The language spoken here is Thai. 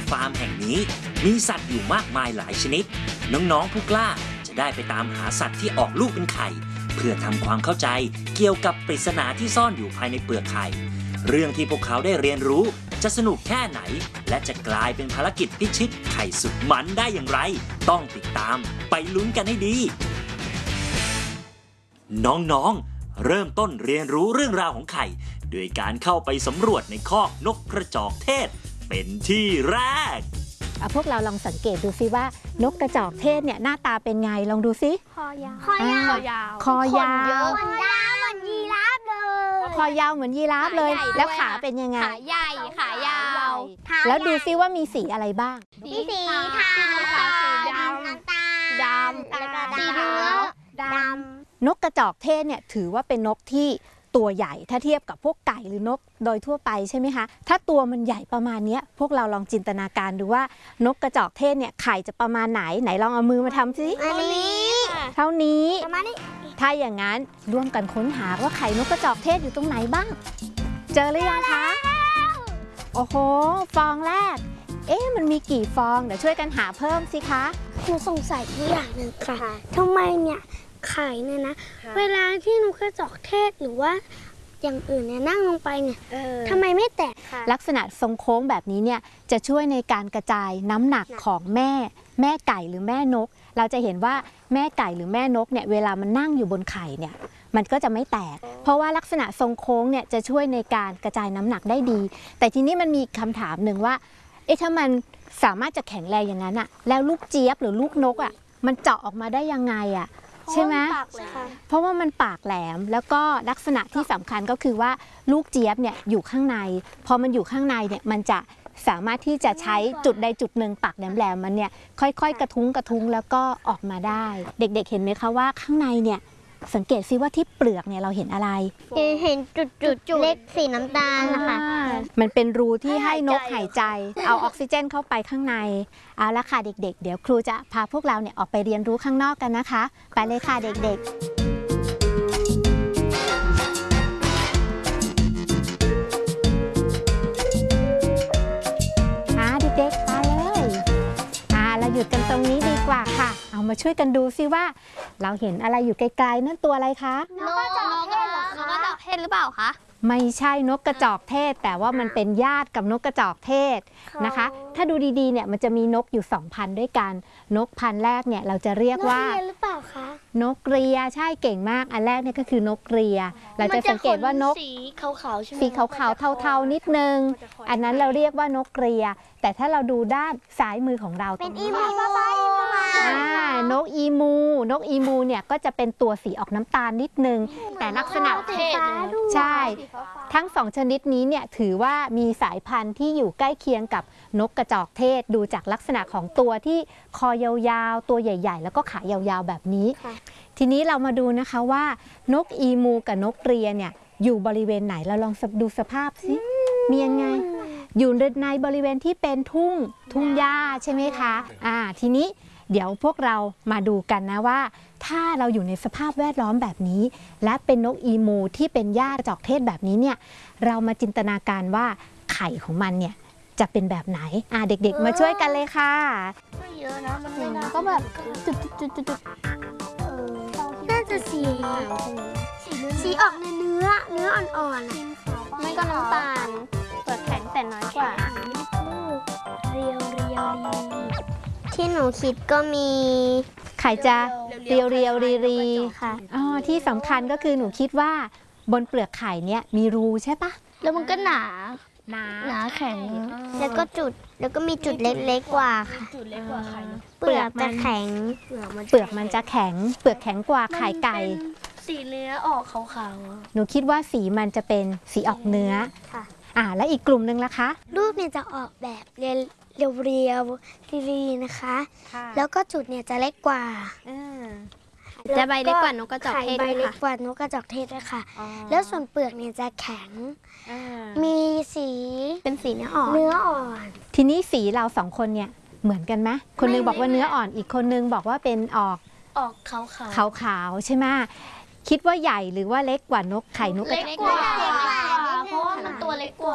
ฟาร์มแห่งนี้มีสัตว์อยู่มากมายหลายชนิดน้องๆผู้กล้าจะได้ไปตามหาสัตว์ที่ออกลูกเป็นไข่เพื่อทำความเข้าใจเกี่ยวกับปริศนาที่ซ่อนอยู่ภายในเปลือกไข่เรื่องที่พวกเขาได้เรียนรู้จะสนุกแค่ไหนและจะกลายเป็นภารกิจพิชิตไข่สุดมันได้อย่างไรต้องติดตามไปลุ้นกันให้ดีน้องๆเริ่มต้นเรียนรู้เรื่องราวของไข่โดยการเข้าไปสำรวจในคอกนกกระจอกเทศเป็นที่แรกพวกเราลองสังเกตดูซิว่านกกระจอกเทศเนี่ยหน้าตาเป็นไงลองดูซิคอยาวคอยาวเหมือนยีราฟเลยคอยาวเหมือนยีราฟเลยแล้วขาเป็นยังไงขาใหญ่ขายาวแล้วดูซิว่ามีสีอะไรบ้างมีสีขาวน้ำตาลดำแล้วก็สีเหลืองดำนกกระจอกเทศเนี่ยถือว่าเป็นนกที่ตัวใหญ่ถ้าเทียบกับพวกไก่หรือนกโดยทั่วไปใช่ไหมคะถ้าตัวมันใหญ่ประมาณนี้พวกเราลองจินตนาการดูว่านกกระจอกเทศเนี่ยไข่จะประมาณไหนลองเอามือมาทำสิเท่านี้ถ้าอย่างนั้นร่วมกันค้นหาว่าไข่นกกระจอกเทศอยู่ตรงไหนบ้างเจอหรือยังคะโอ้โหฟองแรกมันมีกี่ฟองเดี๋ยวช่วยกันหาเพิ่มสิคะหนูสงสัยทุกอย่างหนึ่งค่ะทำไมเนี่ยไข่เนี่ยนะเวลาที่นกกระจอกเทศหรือว่าอย่างอื่นเนี่ยนั่งลงไปเนี่ยทำไมไม่แตกลักษณะทรงโค้งแบบนี้เนี่ยจะช่วยในการกระจายน้ำหนักของแม่ไก่หรือแม่นกเราจะเห็นว่าแม่ไก่หรือแม่นกเนี่ยเวลามันนั่งอยู่บนไข่เนี่ยมันก็จะไม่แตกเพราะว่าลักษณะทรงโค้งเนี่ยจะช่วยในการกระจายน้ำหนักได้ดีแต่ทีนี้มันมีคำถามหนึ่งว่าถ้ามันสามารถจะแข็งแรงอย่างนั้นอะแล้วลูกเจี๊ยบหรือลูกนกอะมันเจาะออกมาได้ยังไงอะใช่ไหมเพราะว่ามันปากแหลมแล้วก็ลักษณะที่สำคัญก็คือว่าลูกเจี๊ยบเนี่ยอยู่ข้างในพอมันอยู่ข้างในเนี่ยมันจะสามารถที่จะใช้จุดใดจุดหนึ่งปากแหลมๆมันเนี่ยค่อยๆกระทุ้งแล้วก็ออกมาได้เด็กๆเห็นไหมคะว่าข้างในเนี่ยสังเกตซิว่าที่เปลือกเนี่ยเราเห็นอะไรเห็นจุดเล็กสีน้ำตาลนะคะมันเป็นรูที่ให้นกหายใจเอาออกซิเจนเข้าไปข้างในเอาละค่ะเด็กๆเดี๋ยวครูจะพาพวกเราเนี่ยออกไปเรียนรู้ข้างนอกกันนะคะไปเลยค่ะเด็กๆเด็กๆไปเลยเราหยุดกันตรงนี้ดีกว่าค่ะเอามาช่วยกันดูซิว่าเราเห็นอะไรอยู่ไกลๆนั่นตัวอะไรคะนกกระจอกเทศเหรอคะนกกระจอกเทศหรือเปล่าคะไม่ใช่นกกระจอกเทศแต่ว่ามันเป็นญาติกับนกกระจอกเทศนะคะถ้าดูดีๆเนี่ยมันจะมีนกอยู่2 พันธุ์ด้วยกันนกพันธุ์แรกเนี่ยเราจะเรียกว่านกเรียหรือเปล่าคะนกเรียใช่เก่งมากอันแรกเนี่ยก็คือนกเรียเราจะสังเกตว่านกสีขาวๆใช่ไหมสีขาวๆเทาๆนิดนึงอันนั้นเราเรียกว่านกเรียแต่ถ้าเราดูด้านซ้ายมือของเราเป็นอีมูนกอีมูเนี่ยก็จะเป็นตัวสีออกน้ำตาลนิดนึงแต่ลักษณะใช่ทั้ง2ชนิดนี้เนี่ยถือว่ามีสายพันธุ์ที่อยู่ใกล้เคียงกับนกกระจอกเทศดูจากลักษณะของตัวที่คอยาวๆตัวใหญ่ๆแล้วก็ขายาวๆแบบนี้ทีนี้เรามาดูนะคะว่านกอีมูกับนกเรียเนี่ยอยู่บริเวณไหนเราลองดูสภาพสิมียังไงอยู่ในบริเวณที่เป็นทุ่งหญ้าใช่ไหมคะทีนี้เดี๋ยวพวกเรามาดูกันนะว่าถ้าเราอยู่ในสภาพแวดล้อมแบบนี้และเป็นนกอีมูที่เป็นญาติกระจอกเทศแบบนี้เนี่ยเรามาจินตนาการว่าไข่ของมันเนี่ยจะเป็นแบบไหนเด็กๆมาช่วยกันเลยค่ะไม่เยอะนะมันไม่นานก็แบบจุดน่าจะสีออกในเนื้ออ่อนๆไม่ก็น้ำตาลเปลือกแข็งแต่น้อยกว่าเรียวที่หนูคิดก็มีไข่จะเรียวค่ะที่สำคัญก็คือหนูคิดว่าบนเปลือกไข่เนี่ยมีรูใช่ปะแล้วมันก็หนาแข็งแล้วก็มีจุดเล็กๆกว่าค่ะเปลือกจะแข็งเปลือกมันจะแข็งเปลือกแข็งกว่าไข่ไก่สีเนื้อออกขาวๆหนูคิดว่าสีมันจะเป็นสีออกเนื้อค่ะแล้วอีกกลุ่มนึงล่ะคะรูปเนี่ยจะออกแบบเรียวนะคะแล้วก็จุดเนี่ยจะเล็กกว่าจะใบเล็กกว่านกกระจอกเทศด้วยค่ะใบเล็กกว่านกกระจอกเทศด้วยค่ะแล้วส่วนเปลือกเนี่ยจะแข็งมีสีเป็นสีเนื้ออ่อนทีนี้สีเรา2 คนเนี่ยเหมือนกันไหมคนนึงบอกว่าเนื้ออ่อนอีกคนนึงบอกว่าเป็นออกขาวใช่ไหมคิดว่าใหญ่หรือว่าเล็กกว่านกไข่นกกระจอกเล็กกว่าเพราะว่ามันตัวเล็กกว่า